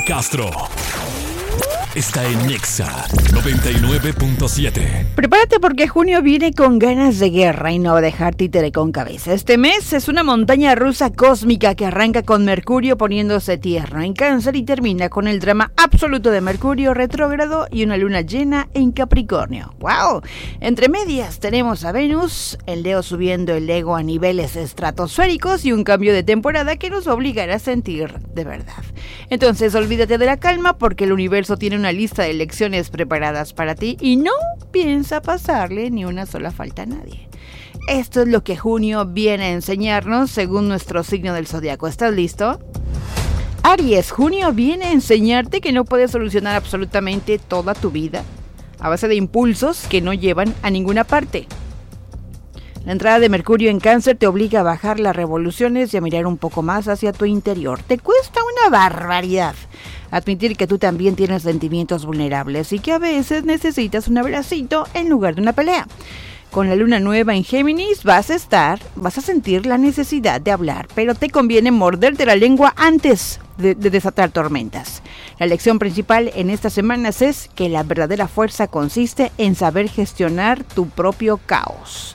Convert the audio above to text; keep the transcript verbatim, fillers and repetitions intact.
Castro está en Nexa noventa y nueve punto siete. Prepárate porque junio viene con ganas de guerra y no va a dejar títere con cabeza. Este mes es una montaña rusa cósmica que arranca con Mercurio poniéndose tierno en Cáncer y termina con el drama absoluto de Mercurio retrógrado y una luna llena en Capricornio. ¡Wow! Entre medias tenemos a Venus, el Leo subiendo el ego a niveles estratosféricos y un cambio de temporada que nos obligará a sentir de verdad. Entonces olvídate de la calma porque el universo tiene una lista de lecciones preparadas para ti y no piensa pasarle ni una sola falta a nadie. Esto es lo que junio viene a enseñarnos según nuestro signo del zodiaco. ¿Estás listo? Aries, junio viene a enseñarte que no puedes solucionar absolutamente toda tu vida a base de impulsos que no llevan a ninguna parte. La entrada de Mercurio en Cáncer te obliga a bajar las revoluciones y a mirar un poco más hacia tu interior. Te cuesta una barbaridad admitir que tú también tienes sentimientos vulnerables y que a veces necesitas un abracito en lugar de una pelea. Con la luna nueva en Géminis vas a estar, vas a sentir la necesidad de hablar, pero te conviene morderte la lengua antes de, de desatar tormentas. La lección principal en estas semanas es que la verdadera fuerza consiste en saber gestionar tu propio caos.